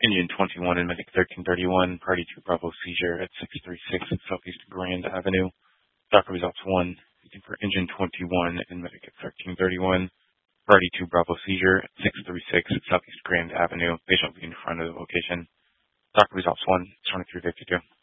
Indian 21 and Medic 1331, Party 2 Bravo seizure at 636 Southeast Grand Avenue. Docket results 1. For Engine 21 and Medic at 1331, Party 2 Bravo seizure at 636 Southeast Grand Avenue. Patient will be in front of the location. Docket results 1, 2352.